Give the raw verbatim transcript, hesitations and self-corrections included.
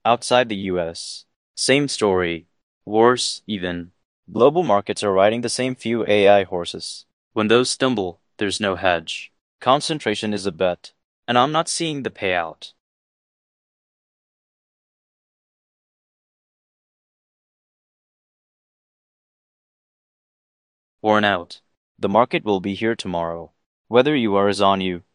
Outside the U S, same story. Worse, even. Global markets are riding the same few A I horses. When those stumble, there's no hedge. Concentration is a bet, and I'm not seeing the payout. Worn out. The market will be here tomorrow. Whether you are is on you.